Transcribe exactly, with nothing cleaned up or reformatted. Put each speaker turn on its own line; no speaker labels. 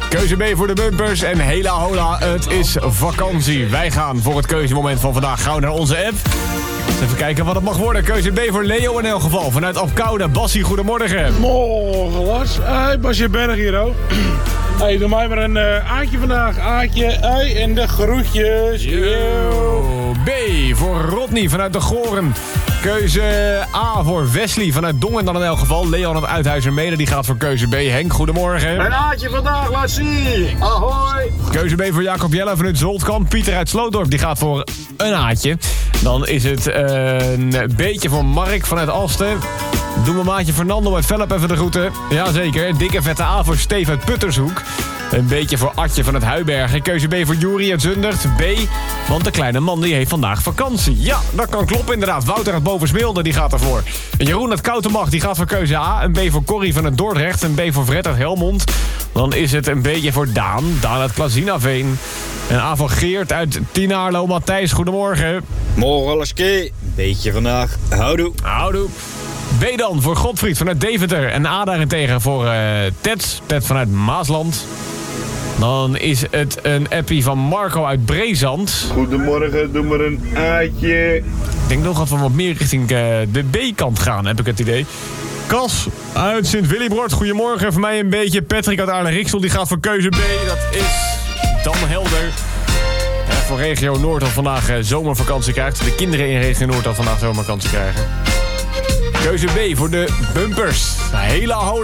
Keuze B voor de bumpers en hela hola, het is vakantie. Wij gaan voor het keuzemoment van vandaag gauw naar onze app. Dus even kijken wat het mag worden. Keuze B voor Leo in elk geval. Vanuit Apkoude. Bassie, goedemorgen.
Morgen, Lars. Hey, Basje Berg hier, hoor. Hey, doe mij maar een uh, aatje vandaag. Aatje, ei en de groetjes.
Yo. B voor Rodney vanuit de Goren. Keuze A voor Wesley vanuit Dongen dan in elk geval. Leon uit Uithuizermede, die gaat voor keuze B. Henk, goedemorgen.
Een aatje vandaag, laat zien. Ahoy.
Keuze B voor Jacob Jelle vanuit Zoltkamp. Pieter uit Slootdorp, die gaat voor een aatje. Dan is het uh, een beetje voor Mark vanuit Alsten. Doe mijn maatje Fernando uit Velp even de groeten. Jazeker. Dikke vette A voor Steve uit Puttershoek. Een beetje voor Atje van het Huibergen. Keuze B voor Juri uit Zundert. B, want de kleine man die heeft vandaag vakantie. Ja, dat kan kloppen inderdaad. Wouter uit Bovensmilde, die gaat ervoor. Jeroen uit Koutenbach, die gaat voor keuze A. Een B voor Corrie van het Dordrecht. Een B voor Fred uit Helmond. Dan is het een beetje voor Daan. Daan uit Klazinaveen. Een A voor Geert uit Tienaarlo. Matthijs, goedemorgen.
Morgen, Laske. Beetje vandaag. Houdoe.
Houdoe. B dan voor Godfried vanuit Deventer. En A daarentegen voor uh, Ted. Ted vanuit Maasland. Dan is het een appie van Marco uit Brezand.
Goedemorgen, doe maar een aatje.
Ik denk nog dat we wat meer richting uh, de B-kant gaan, heb ik het idee. Cas uit Sint-Willibrord. Goedemorgen, voor mij een beetje. Patrick uit Aarle-Riksel, die gaat voor keuze B. Dat is dan helder. Ja, voor regio Noord dat vandaag uh, zomervakantie krijgt. De kinderen in regio Noord dat vandaag zomervakantie krijgen. Keuze B voor de bumpers. Hele houden.